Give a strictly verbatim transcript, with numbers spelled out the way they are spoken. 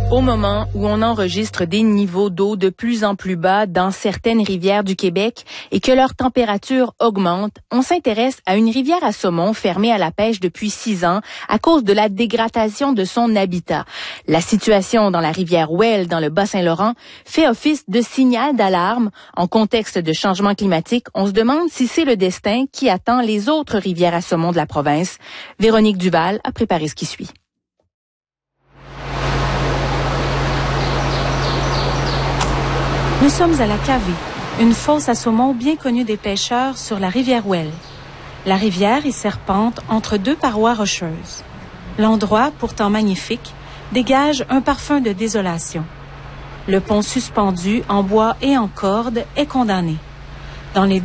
Au moment où on enregistre des niveaux d'eau de plus en plus bas dans certaines rivières du Québec et que leur température augmente, on s'intéresse à une rivière à saumon fermée à la pêche depuis six ans à cause de la dégradation de son habitat. La situation dans la rivière Ouelle, dans le Bas-Saint-Laurent, fait office de signal d'alarme. En contexte de changement climatique, on se demande si c'est le destin qui attend les autres rivières à saumon de la province. Véronique Duval a préparé ce qui suit. Nous sommes à la Cavée, une fosse à saumon bien connue des pêcheurs sur la rivière Ouelle. La rivière y serpente entre deux parois rocheuses. L'endroit, pourtant magnifique, dégage un parfum de désolation. Le pont suspendu en bois et en corde est condamné. Dans les